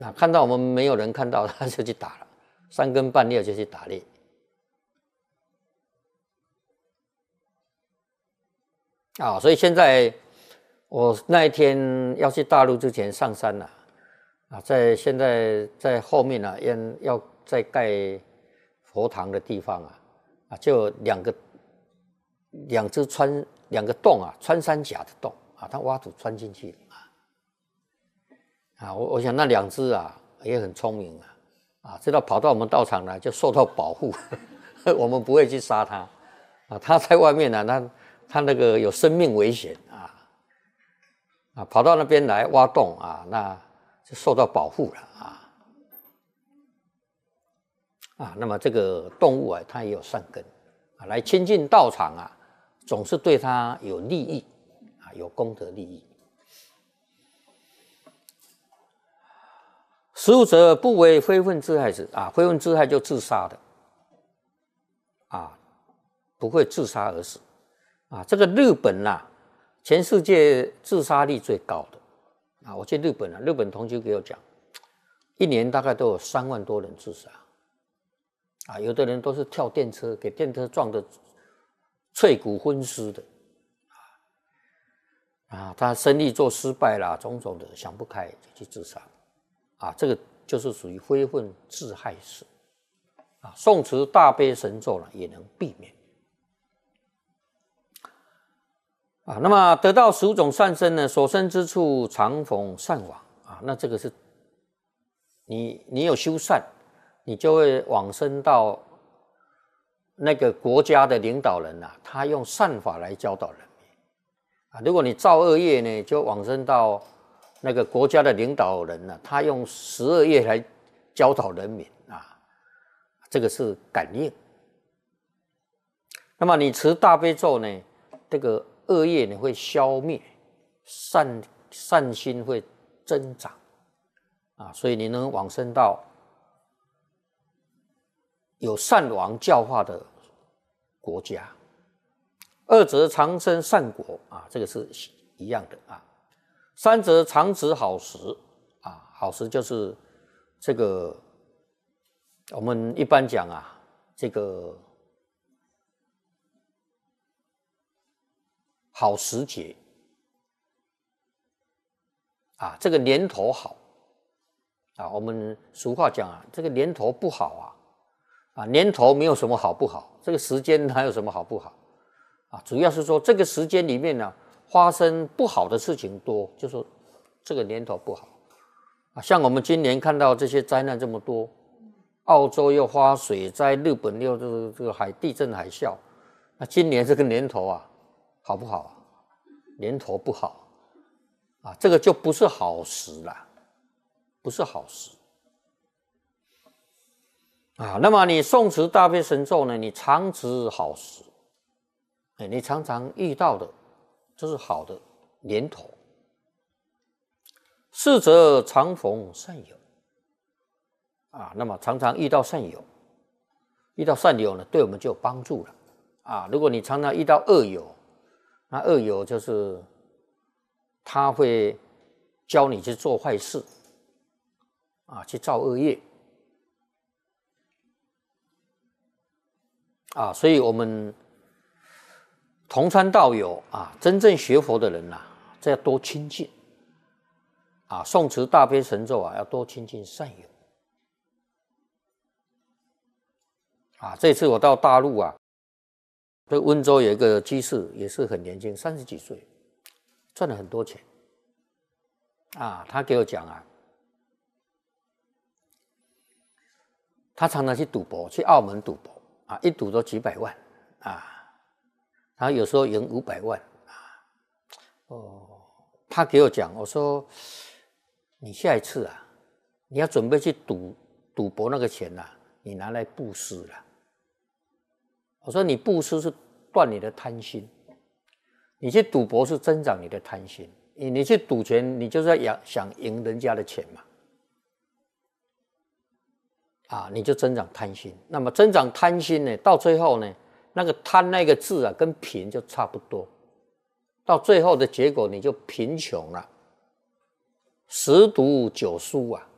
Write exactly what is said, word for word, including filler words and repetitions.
啊，看到我们没有人看到，他就去打了，三更半夜就去打猎。啊，所以现在我那一天要去大陆之前上山了，啊，在现在在后面啊，要要再盖佛堂的地方啊，啊，就两个两只穿两个洞啊，穿山甲的洞啊，他挖土穿进去啊，啊，我我想那两只啊也很聪明啊，啊，知道跑到我们道场来就受到保护，我们不会去杀它，啊，它在外面呢，它它那个有生命危险啊，啊，跑到那边来挖洞啊，那就受到保护了啊，啊，那么这个动物啊，它也有善根啊，来亲近道场啊，总是对它有利益啊，有功德利益。十五则不为非分之害者啊，非分之害就自杀的啊，不会自杀而死啊。这个日本啊，全世界自杀率最高的啊。我去日本啊，日本同学给我讲，一年大概都有三万多人自杀啊，有的人都是跳电车，给电车撞得脆骨昏尸的啊，他生意做失败啦，种种的想不开就去自杀。啊，这个就是属于非分自害死啊。诵持大悲神咒呢，也能避免啊。那么得到十五种善身呢，所生之处常逢善往啊。那这个是你你有修善，你就会往生到那个国家的领导人啊，他用善法来教导人民啊。如果你造恶业呢，就往生到那个国家的领导人呢、啊，他用十二业来教导人民啊，这个是感应。那么你持大悲咒呢，这个恶业呢会消灭，善善心会增长啊，所以你能往生到有善王教化的国家。二则长生善果啊，这个是一样的啊。三则常持好食啊，好食就是这个我们一般讲啊，这个好时节啊，这个年头好啊，我们俗话讲啊，这个年头不好啊，啊年头没有什么好不好，这个时间哪有什么好不好啊？主要是说这个时间里面呢、啊。发生不好的事情多，就说这个年头不好啊。像我们今年看到这些灾难这么多，澳洲又发水灾，日本又这个这个海地震海啸，那今年这个年头啊，好不好啊？年头不好啊，这个就不是好时了，不是好时啊。那么你诵持大悲神咒呢，你常持好时，哎，你常常遇到的。这是好的年头。四则常逢善友啊，那么常常遇到善友，遇到善友呢，对我们就有帮助了啊。如果你常常遇到恶友，那恶友就是他会教你去做坏事啊，去造恶业啊，所以我们同参道友啊，真正学佛的人呐、啊，这要多亲近啊，诵持大悲神咒啊，要多亲近善友啊。这次我到大陆啊，这温州有一个居士，也是很年轻，三十几岁，赚了很多钱啊。他给我讲啊，他常常去赌博，去澳门赌博啊，一赌都几百万啊。他有时候赢五百万啊，哦，他给我讲，我说你下一次啊，你要准备去赌赌博那个钱呐、啊，你拿来布施了。我说你布施是断你的贪心，你去赌博是增长你的贪心，你你去赌钱，你就是要想赢人家的钱嘛，啊，你就增长贪心。那么增长贪心呢，到最后呢？那个贪那个字啊，跟贫就差不多，到最后的结果你就贫穷了，十赌九输啊，